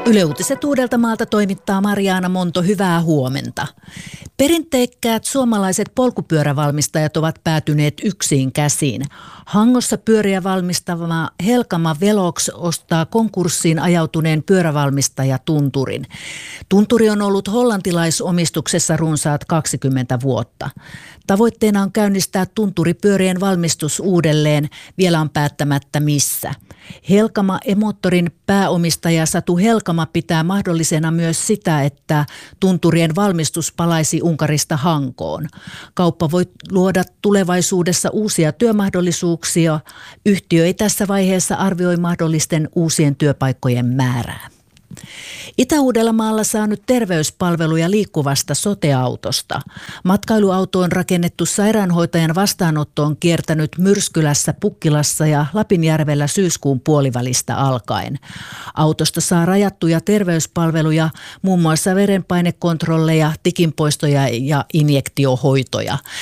Yle Uutiset Uudeltamaalta toimittaa Mariana Monto, hyvää huomenta. Perinteikkäät suomalaiset polkupyörävalmistajat ovat päätyneet yksiin käsiin. Hangossa pyöriä valmistava Helkama Velox ostaa konkurssiin ajautuneen pyörävalmistaja Tunturin. Tunturi on ollut hollantilaisomistuksessa runsaat 20 vuotta. Tavoitteena on käynnistää tunturipyörien valmistus uudelleen, vielä on päättämättä missä. Helkama E-moottorin pääomistaja Satu Helkama pitää mahdollisena myös sitä, että tunturien valmistus palaisi Unkarista Hankoon. Kauppa voi luoda tulevaisuudessa uusia työmahdollisuuksia. Yhtiö ei tässä vaiheessa arvioi mahdollisten uusien työpaikkojen määrää. Itä-Uudellamaalla saa nyt terveyspalveluja liikkuvasta sote-autosta. Matkailuauto on rakennettu sairaanhoitajan vastaanotto on kiertänyt Myrskylässä, Pukkilassa ja Lapinjärvellä syyskuun puolivälistä alkaen. Autosta saa rajattuja terveyspalveluja, muun muassa verenpainekontrolleja, tikinpoistoja ja injektiohoitoja.